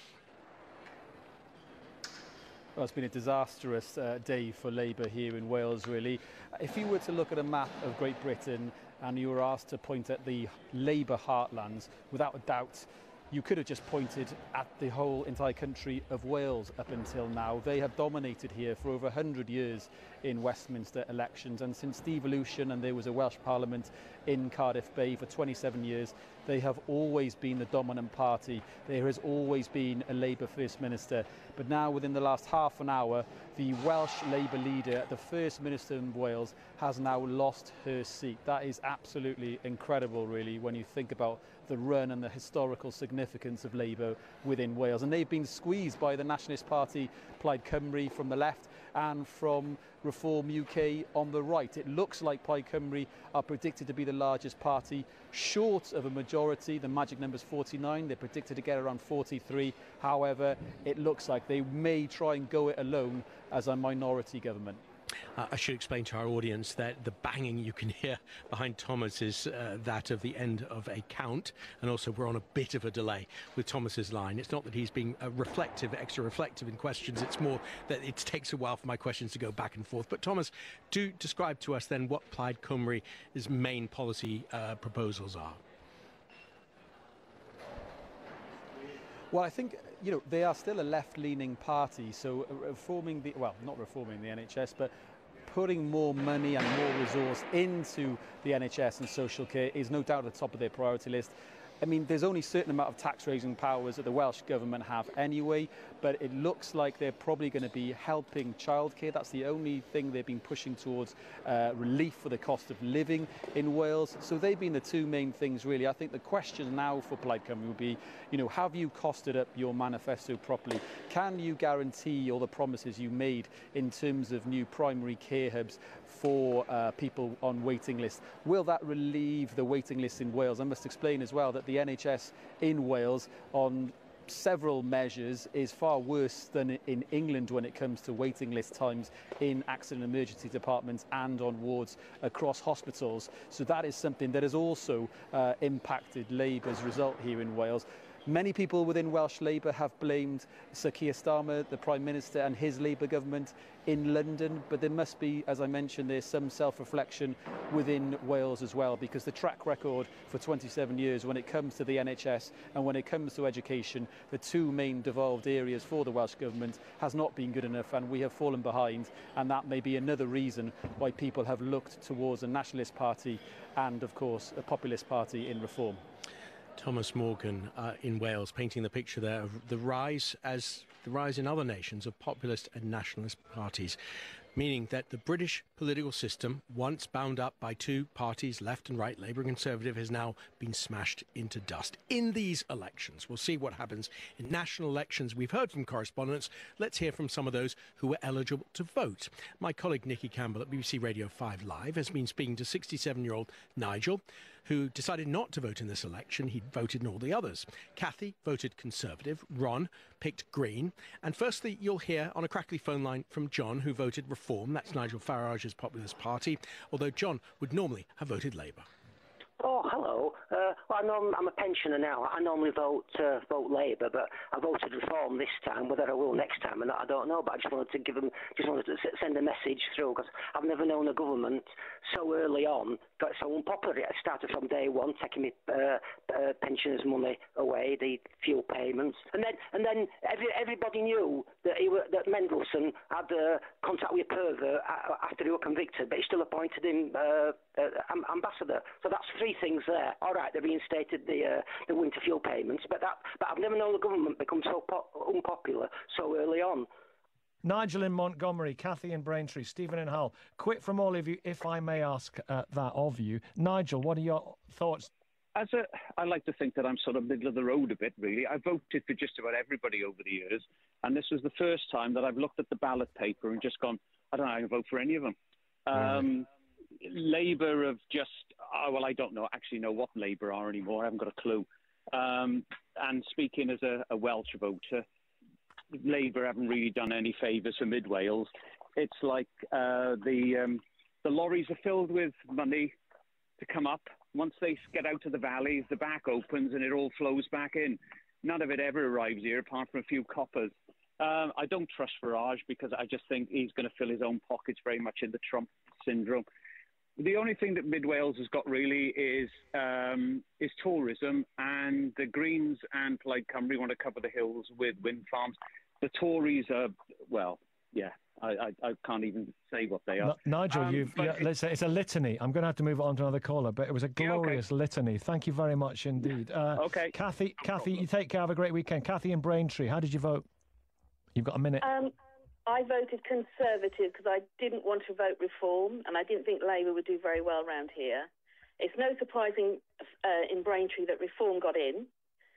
Well, it's been a disastrous day for Labour here in Wales, really. If you were to look at a map of Great Britain and you were asked to point at the Labour heartlands, without a doubt, you could have just pointed at the whole entire country of Wales up until now. They have dominated here for over 100 years in Westminster elections, and since devolution and there was a Welsh Parliament in Cardiff Bay for 27 years, they have always been the dominant party. There has always been a Labour First Minister. But now, within the last half an hour, the Welsh Labour leader, the First Minister of Wales, has now lost her seat. That is absolutely incredible, really, when you think about the run and the historical significance of Labour within Wales. And they've been squeezed by the Nationalist Party, Plaid Cymru from the left, and from Reform UK on the right. It looks like Plaid Cymru are predicted to be the largest party, short of a majority. The magic number is 49. They're predicted to get around 43. However, it looks like they may try and go it alone as a minority government. I should explain to our audience that the banging you can hear behind Thomas is that of the end of a count, and also we're on a bit of a delay with Thomas's line. It's not that he's being extra reflective in questions, it's more that it takes a while for my questions to go back and forth. But Thomas, do describe to us then what Plaid Cymru's main policy proposals are. Well, I think, you know, they are still a left-leaning party, so reforming the, well, not reforming the NHS, but putting more money and more resource into the NHS and social care is no doubt at the top of their priority list. I mean, there's only a certain amount of tax-raising powers that the Welsh Government have anyway, but it looks like they're probably going to be helping childcare. That's the only thing they've been pushing towards, relief for the cost of living in Wales. So they've been the two main things, really. I think the question now for Plaid Cymru would be, you know, have you costed up your manifesto properly? Can you guarantee all the promises you made in terms of new primary care hubs for people on waiting lists? Will that relieve the waiting lists in Wales? I must explain as well that the NHS in Wales on several measures is far worse than in England when it comes to waiting list times in accident emergency departments and on wards across hospitals. So that is something that has also impacted Labour's result here in Wales. Many people within Welsh Labour have blamed Sir Keir Starmer, the Prime Minister, and his Labour government in London, but there must be, as I mentioned, there's some self-reflection within Wales as well, because the track record for 27 years when it comes to the NHS and when it comes to education, the two main devolved areas for the Welsh Government, has not been good enough, and we have fallen behind, and that may be another reason why people have looked towards a nationalist party and, of course, a populist party in reform. Thomas Morgan in Wales, painting the picture there of the rise in other nations of populist and nationalist parties, meaning that the British political system, once bound up by two parties, left and right, Labour and Conservative, has now been smashed into dust. In these elections, we'll see what happens in national elections. We've heard from correspondents. Let's hear from some of those who were eligible to vote. My colleague Nikki Campbell at BBC Radio 5 Live has been speaking to 67-year-old Nigel, who decided not to vote in this election. He voted in all the others. Kathy voted Conservative. Ron picked Green. And firstly, you'll hear on a crackly phone line from John, who voted Reform. That's Nigel Farage's Populist Party, although John would normally have voted Labour. Oh, hello. Well, I'm a pensioner now. I normally vote Labour, but I voted Reform this time. Whether I will next time or not, I don't know. But I just wanted to send a message through, because I've never known a government so early on got so unpopular. It started from day one, taking me pensioners' money away, the fuel payments, and then everybody knew that Mendelsohn had contact with a pervert after he was convicted, but he still appointed him ambassador. So that's three things there. All right, they reinstated the winter fuel payments, but I've never known the government become so unpopular so early on. Nigel in Montgomery, Kathy in Braintree, Stephen in Hull. Quick from all of you, if I may ask that of you. Nigel, what are your thoughts? I like to think that I'm sort of middle of the road a bit, really. I voted for just about everybody over the years, and this was the first time that I've looked at the ballot paper and just gone, I don't know, I can vote for any of them. Labour have just, I don't actually know what Labour are anymore. I haven't got a clue. And speaking as a Welsh voter, Labour haven't really done any favours for Mid Wales. It's like the lorries are filled with money to come up. Once they get out of the valleys, the back opens and it all flows back in. None of it ever arrives here, apart from a few coppers. I don't trust Farage, because I just think he's going to fill his own pockets very much in the Trump syndrome. The only thing that Mid Wales has got really is tourism, and the Greens and Plaid Cymru want to cover the hills with wind farms. The Tories are, well, yeah, I can't even say what they are. Nigel, let's say it's a litany. I'm going to have to move on to another caller, but it was a glorious litany. Thank you very much indeed. Okay. Kathy, you take care. Have a great weekend. Kathy in Braintree, how did you vote? You've got a minute. I voted Conservative because I didn't want to vote Reform, and I didn't think Labour would do very well around here. It's no surprising in Braintree that Reform got in.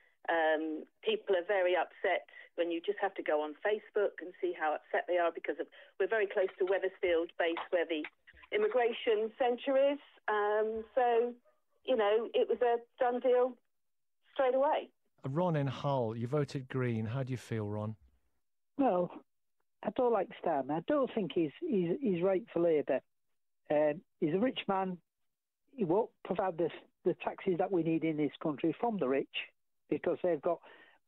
People are very upset when you just have to go on Facebook and see how upset they are, because we're very close to Wethersfield base, where the immigration centre is. So, it was a done deal straight away. Ron in Hull, you voted Green. How do you feel, Ron? Well, I don't like Starmer. I don't think he's right for Labour. He's a rich man. He won't provide the taxes that we need in this country from the rich, because they've got,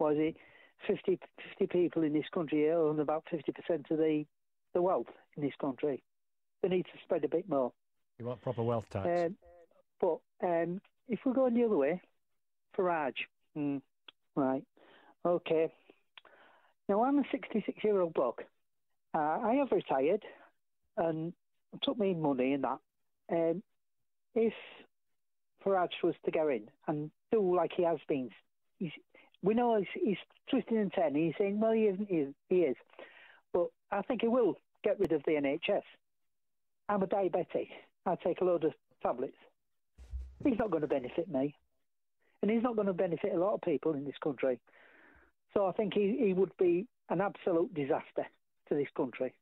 50 people in this country own about 50% of the wealth in this country. They need to spread a bit more. You want proper wealth tax? But if we're going the other way, Farage, right, okay. Now, I'm a 66-year-old bloke. I have retired and took me money and that. If Farage was to go in and do like he has been. We know he's twisting and turning. He's saying, well, he is. But I think he will get rid of the NHS. I'm a diabetic. I take a load of tablets. He's not going to benefit me. And he's not going to benefit a lot of people in this country. So I think he would be an absolute disaster to this country.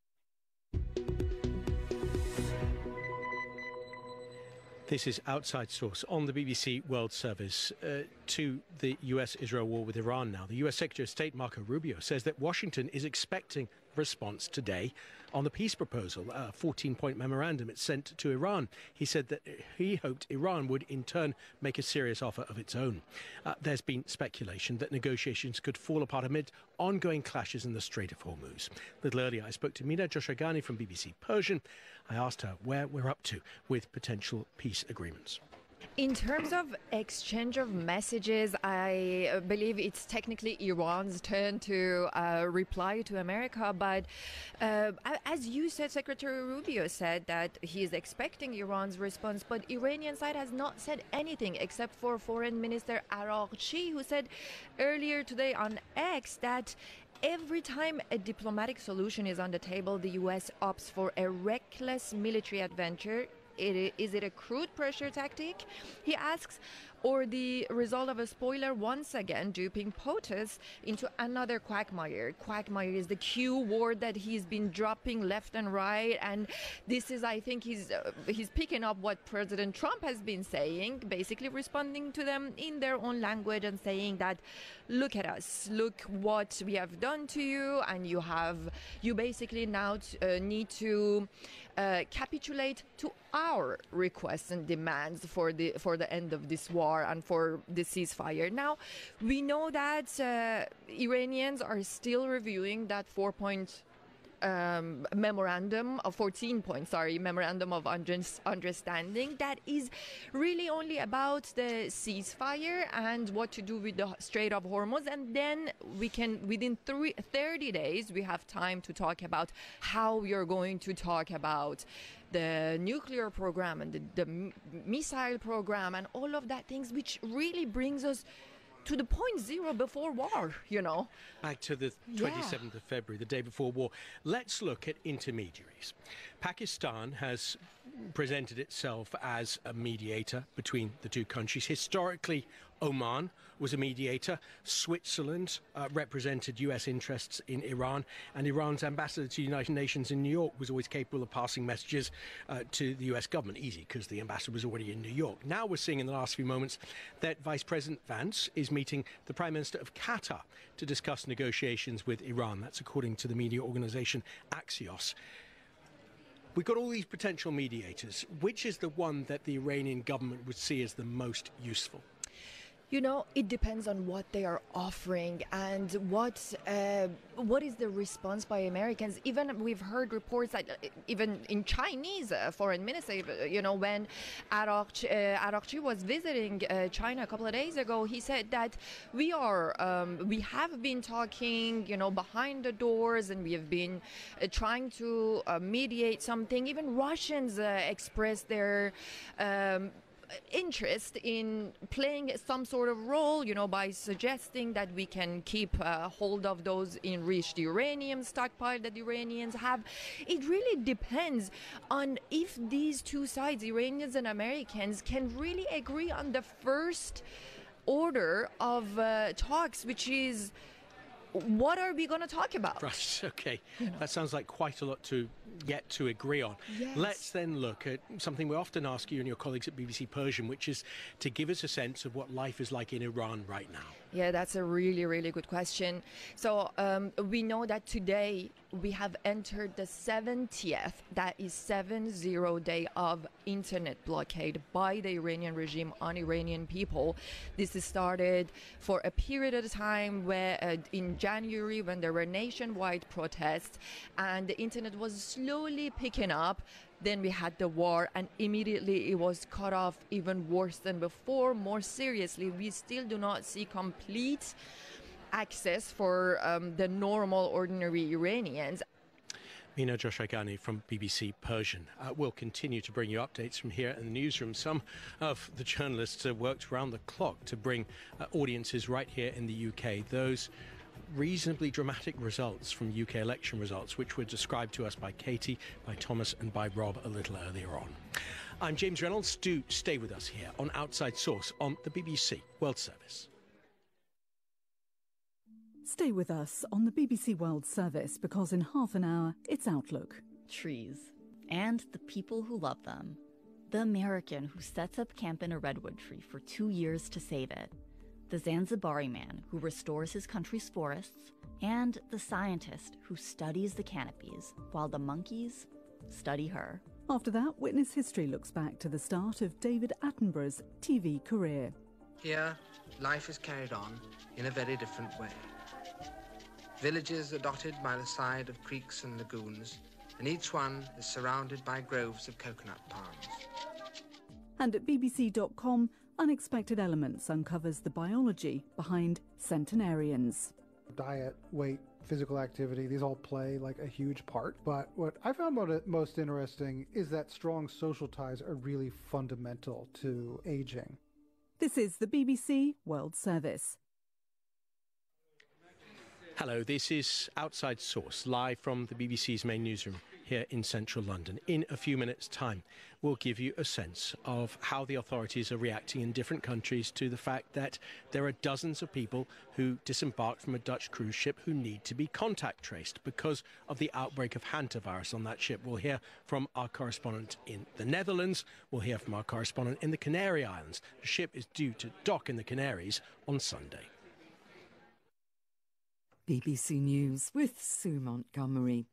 This is Outside Source on the BBC World Service. To the US-Israel war with Iran now. The US Secretary of State Marco Rubio says that Washington is expecting a response today on the peace proposal, a 14-point memorandum it sent to Iran. He said that he hoped Iran would in turn make a serious offer of its own. There's been speculation that negotiations could fall apart amid ongoing clashes in the Strait of Hormuz. A little earlier, I spoke to Mina Joshragani from BBC Persian. I asked her where we're up to with potential peace agreements. In terms of exchange of messages, I believe it's technically Iran's turn to reply to America. But as you said, Secretary Rubio said that he is expecting Iran's response. But Iranian side has not said anything except for Foreign Minister Araghchi, who said earlier today on X that every time a diplomatic solution is on the table, the U.S. opts for a reckless military adventure. Is it a crude pressure tactic, he asks, or the result of a spoiler once again duping POTUS into another quagmire? Quagmire is the Q word that he's been dropping left and right, and this is, I think, he's picking up what President Trump has been saying, basically responding to them in their own language and saying that, look at us, look what we have done to you, and you basically now need to capitulate to our requests and demands for the end of this war and for the ceasefire. Now, we know that Iranians are still reviewing that 14-point memorandum of understanding that is really only about the ceasefire and what to do with the Strait of Hormuz, and then we can, within 30 days, we have time to talk about how we are going to talk about the nuclear program and the missile program and all of that things, which really brings us to the point zero before war, Back to the 27th of February, the day before war. Let's look at intermediaries. Pakistan has presented itself as a mediator between the two countries. Historically, Oman was a mediator. Switzerland represented US interests in Iran, and Iran's ambassador to the United Nations in New York was always capable of passing messages to the US government. Easy, because the ambassador was already in New York. Now we're seeing in the last few moments that Vice President Vance is meeting the Prime Minister of Qatar to discuss negotiations with Iran. That's according to the media organization Axios. We've got all these potential mediators. Which is the one that the Iranian government would see as the most useful? It depends on what they are offering and what is the response by Americans. Even we've heard reports that even in Chinese foreign minister, when Araghchi was visiting China a couple of days ago, he said that we have been talking, behind the doors, and we have been trying to mediate something. Even Russians expressed their interest in playing some sort of role, by suggesting that we can keep hold of those enriched uranium stockpile that the Iranians have. It really depends on if these two sides, Iranians and Americans, can really agree on the first order of talks, which is, what are we going to talk about? Right, okay. That sounds like quite a lot to get to agree on. Yes. Let's then look at something we often ask you and your colleagues at BBC Persian, which is to give us a sense of what life is like in Iran right now. Yeah, that's a really, really good question. So we know that today we have entered the 70th, that is 70 day of internet blockade by the Iranian regime on Iranian people. This is started for a period of time where in January, when there were nationwide protests and the internet was slowly picking up. Then we had the war, and immediately it was cut off even worse than before. More seriously, we still do not see complete access for the normal, ordinary Iranians. Mina Joshaghani from BBC Persian. We'll continue to bring you updates from here in the newsroom. Some of the journalists have worked round the clock to bring audiences right here in the UK those reasonably dramatic results from UK election results, which were described to us by Katie, by Thomas and by Rob a little earlier on. I'm James Reynolds. Do stay with us here on Outside Source on the BBC World Service. Stay with us on the BBC World Service because in half an hour, it's Outlook. Trees. And the people who love them. The American who sets up camp in a redwood tree for 2 years to save it. The Zanzibari man who restores his country's forests. And the scientist who studies the canopies while the monkeys study her. After that, Witness History looks back to the start of David Attenborough's TV career. Here, life is carried on in a very different way. Villages are dotted by the side of creeks and lagoons, and each one is surrounded by groves of coconut palms. And at bbc.com, Unexpected Elements uncovers the biology behind centenarians. Diet, weight, physical activity, these all play like a huge part. But what I found most interesting is that strong social ties are really fundamental to aging. This is the BBC World Service. Hello, this is Outside Source, live from the BBC's main newsroom here in central London. In a few minutes' time, we'll give you a sense of how the authorities are reacting in different countries to the fact that there are dozens of people who disembarked from a Dutch cruise ship who need to be contact traced because of the outbreak of hantavirus on that ship. We'll hear from our correspondent in the Netherlands. We'll hear from our correspondent in the Canary Islands. The ship is due to dock in the Canaries on Sunday. BBC News with Sue Montgomery.